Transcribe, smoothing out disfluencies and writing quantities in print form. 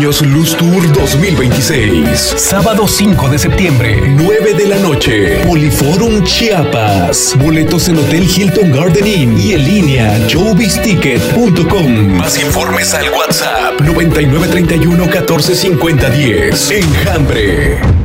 Años Luz Tour 2026. Sábado 5 de septiembre, 9 de la noche. Poliforum Chiapas. Boletos en Hotel Hilton Garden Inn y en línea showbizticket.com. Más informes al WhatsApp 9931 145010. Enjambre.